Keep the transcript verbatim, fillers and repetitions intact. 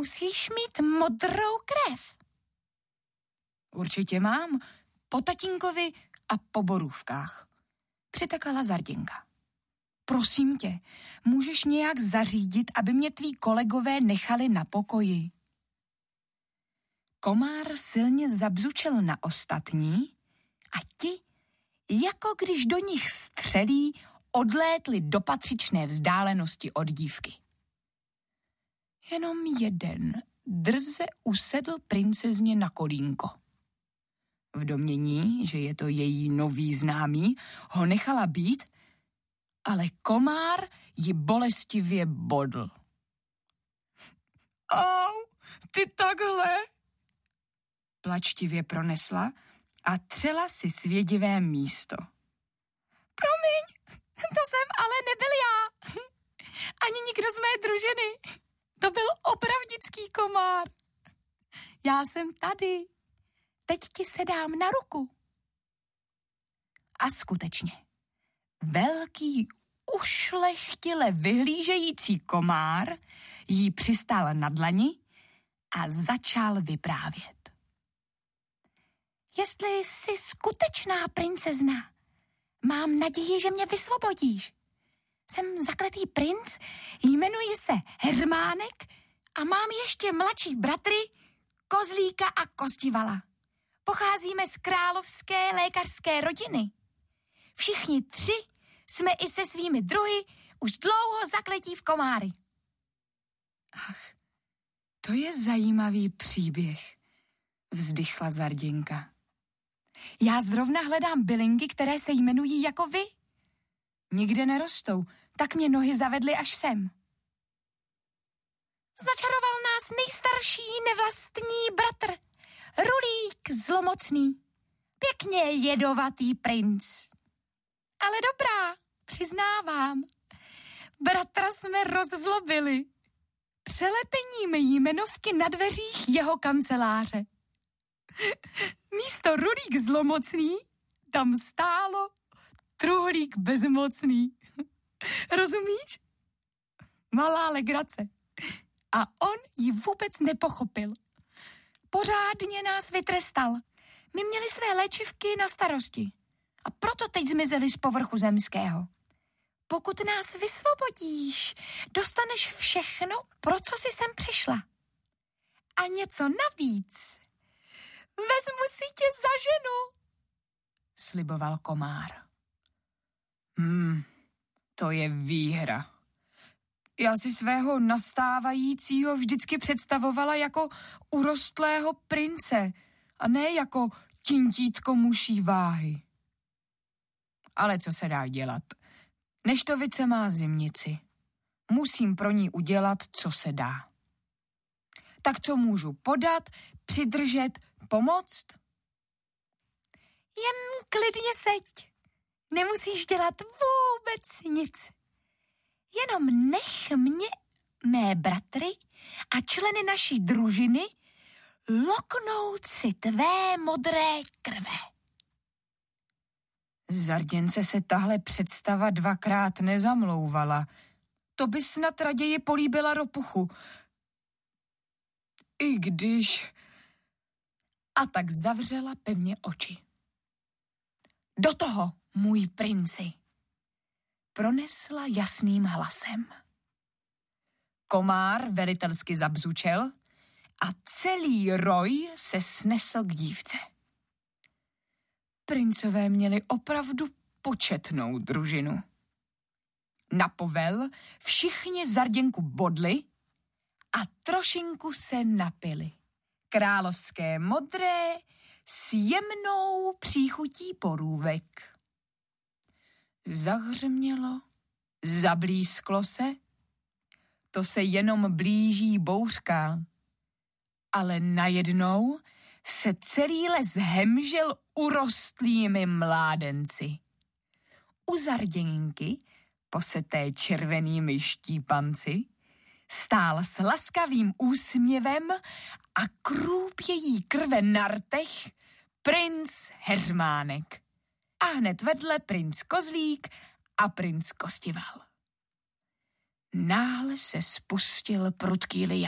musíš mít modrou krev. Určitě mám. Po tatínkovi a po borůvkách. Přitakala Zarděnka. Prosím tě, můžeš nějak zařídit, aby mě tví kolegové nechali na pokoji? Komár silně zabzučel na ostatní a ti, jako když do nich střelí, odlétli do patřičné vzdálenosti od dívky. Jenom jeden drze usedl princezně na kolínko. V domnění, že je to její nový známý, ho nechala být, ale komár ji bolestivě bodl. Au, ty takhle! Plačtivě pronesla a třela si svědivé místo. Promiň, to jsem ale nebyl já. Ani nikdo z mé družiny. To byl opravdický komár. Já jsem tady. Teď ti sedám na ruku. A skutečně, velký, ušlechtile vyhlížející komár jí přistál na dlani a začal vyprávět. Jestli jsi skutečná princezna, mám naději, že mě vysvobodíš. Jsem zakletý princ, jmenuji se Heřmánek a mám ještě mladší bratry Kozlíka a Kostivala. Pocházíme z královské lékařské rodiny. Všichni tři jsme i se svými druhy už dlouho zakletí v komáry. Ach, to je zajímavý příběh, vzdychla Zarděnka. Já zrovna hledám bylinky, které se jmenují jako vy. Nikde nerostou, tak mě nohy zavedly až sem. Začaroval nás nejstarší nevlastní bratr, Rulík zlomocný. Pěkně jedovatý princ. Ale dobrá, přiznávám. Bratra jsme rozzlobili. Přelepením jmenovky na dveřích jeho kanceláře. Místo Rulík zlomocný tam stálo Truhlík bezmocný. Rozumíš? Malá legrace. A on ji vůbec nepochopil. Pořádně nás vytrestal. My měli své léčivky na starosti. A proto teď zmizeli z povrchu zemského. Pokud nás vysvobodíš, dostaneš všechno, pro co jsi sem přišla. A něco navíc. Vezmu si tě za ženu, sliboval komár. Hmm, to je výhra. Já si svého nastávajícího vždycky představovala jako urostlého prince a ne jako tintítko muší váhy. Ale co se dá dělat? Neštovice má zimnici. Musím pro ní udělat, co se dá. Tak co můžu podat, přidržet, pomoct? Jen klidně seď. Nemusíš dělat vůbec nic. Jenom nech mě, mé bratry a členy naší družiny loknout si tvé modré krve. Zarděnce se tahle představa dvakrát nezamlouvala. To by snad raději políbila ropuchu. I když... A tak zavřela pevně oči. Do toho, můj princi, pronesla jasným hlasem. Komár velitelsky zabzučel a celý roj se snesl k dívce. Princové měli opravdu početnou družinu. Na povel všichni Zarděnku bodli a trošinku se napili. Královské modré s jemnou příchutí porůvek. Zahřmělo, zablísklo se, to se jenom blíží bouřka. Ale najednou se celý les hemžel urostlými mládenci. U Zarděnky, poseté červenými štípanci, stál s laskavým úsměvem a krůp její krve na rtech princ Heřmánek. A hned vedle princ Kozlík a princ Kostival. Náhle se spustil prudký lijan.